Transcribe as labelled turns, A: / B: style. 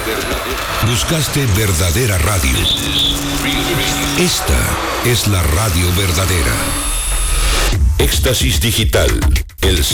A: Buscaste verdadera radio. Esta es la radio verdadera. Éxtasis Digital, el